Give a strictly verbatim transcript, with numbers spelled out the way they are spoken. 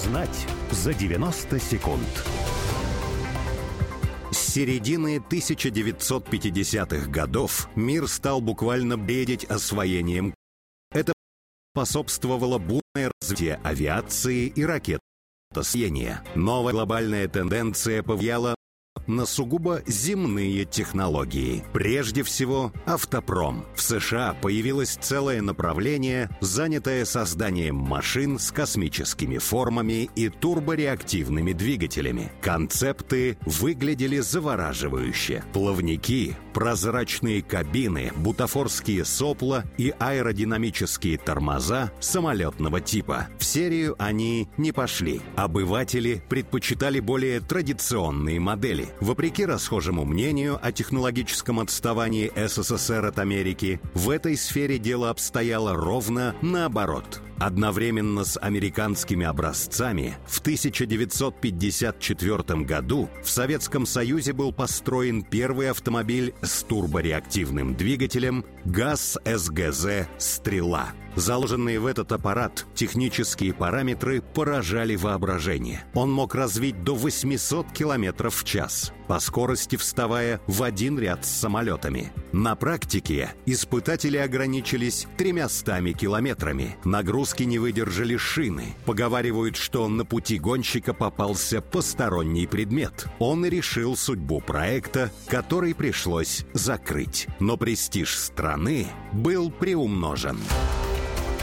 Узнать за девяносто секунд. С середины тысяча девятьсот пятидесятых годов мир стал буквально бредить освоением. Это способствовало бурное развитие авиации и ракетостроения. Новая глобальная тенденция повлияла на сугубо земные технологии. Прежде всего, автопром. В США появилось целое направление, занятое созданием машин с космическими формами и турбореактивными двигателями. Концепты выглядели завораживающе. Плавники, прозрачные кабины, бутафорские сопла и аэродинамические тормоза самолетного типа. В серию они не пошли. Обыватели предпочитали более традиционные модели. Вопреки расхожему мнению о технологическом отставании СССР от Америки, в этой сфере дело обстояло ровно наоборот. Одновременно с американскими образцами в тысяча девятьсот пятьдесят четвёртом году в Советском Союзе был построен первый автомобиль с турбореактивным двигателем ГАЗ-СГЗ «Стрела». Заложенные в этот аппарат технические параметры поражали воображение. Он мог развить до восемьсот километров в час, по скорости вставая в один ряд с самолетами. На практике испытатели ограничились тремястами километрами. Нагрузки не выдержали шины. Поговаривают, что на пути гонщика попался посторонний предмет. Он и решил судьбу проекта, который пришлось закрыть. Но престиж страны был приумножен.